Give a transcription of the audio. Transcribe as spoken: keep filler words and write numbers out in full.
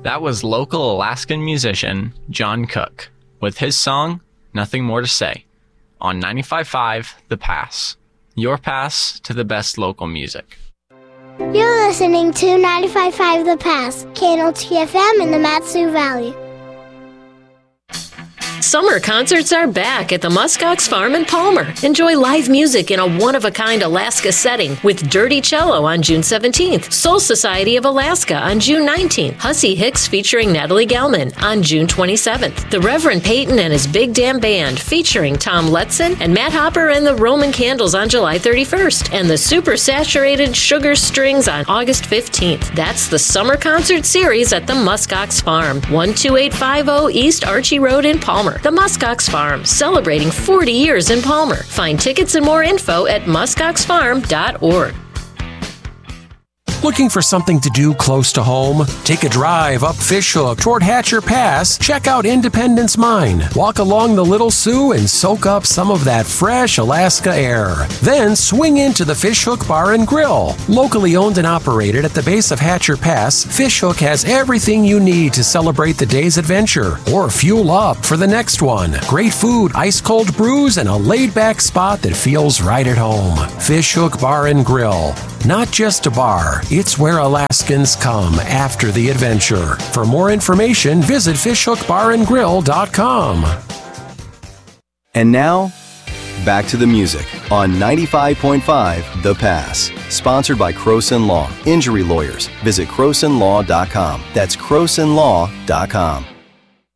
That was local Alaskan musician John Cook with his song, Nothing More to Say, on ninety-five point five The Pass. Your pass to the best local music. You're listening to ninety-five point five The Pass, K N O T F M in the Mat-Su Valley. Summer concerts are back at the Muskox Farm in Palmer. Enjoy live music in a one-of-a-kind Alaska setting with Dirty Cello on June seventeenth, Soul Society of Alaska on June nineteenth, Hussey Hicks featuring Natalie Gelman on June twenty-seventh, the Reverend Peyton and his Big Damn Band featuring Tom Letson and Matt Hopper and the Roman Candles on July thirty-first, and the Super Saturated Sugar Strings on August fifteenth. That's the Summer Concert Series at the Muskox Farm, one two eight five zero East Archie Road in Palmer. The Muskox Farm, celebrating forty years in Palmer. Find tickets and more info at muskox farm dot org. Looking for something to do close to home? Take a drive up Fishhook toward Hatcher Pass. Check out Independence Mine. Walk along the Little Sioux and soak up some of that fresh Alaska air. Then swing into the Fishhook Bar and Grill. Locally owned and operated at the base of Hatcher Pass, Fishhook has everything you need to celebrate the day's adventure or fuel up for the next one. Great food, ice-cold brews, and a laid-back spot that feels right at home. Fishhook Bar and Grill. Not just a bar, it's where Alaskans come after the adventure. For more information, visit fishhook bar and grill dot com. And now, back to the music on ninety-five point five The Pass. Sponsored by Croson Law. Injury lawyers. Visit croson law dot com. That's croson law dot com.